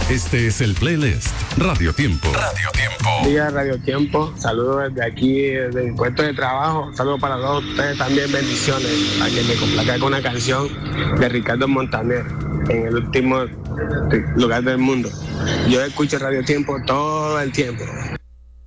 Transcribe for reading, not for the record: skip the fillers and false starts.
Este es el playlist Radio Tiempo. Radio Tiempo. Buen día, Radio Tiempo. Saludos desde aquí, desde mi puesto de trabajo. Saludos para todos ustedes también, bendiciones. Para que me complaca con una canción de Ricardo Montaner, en el último lugar del mundo. Yo escucho Radio Tiempo todo el tiempo.